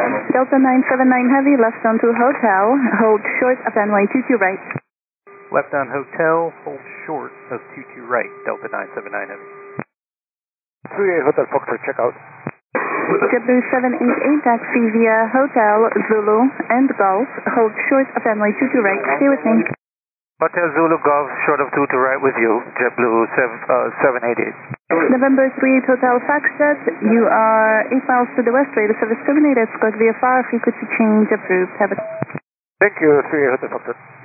Delta 979 Heavy, left on to Hotel, hold short of runway 22 right. Left on Hotel, hold short of 22 right, Delta 979 Heavy. 38 Hotel Foxtrot, check out. JetBlue 788, taxi via Hotel, Zulu, and Golf, hold short of runway 22 right, stay with me. Hotel Zulu Golf, short of 2 to right with you, JetBlue 788. November 38 Hotel Foxtrot, you are 8 miles to the west, radar service terminated, escort via far, frequency change approved. Have a... Thank you, 38 Hotel Foxtrot.